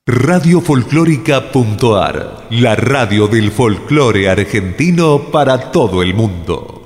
Radiofolclórica.ar, la radio del folclore argentino para todo el mundo.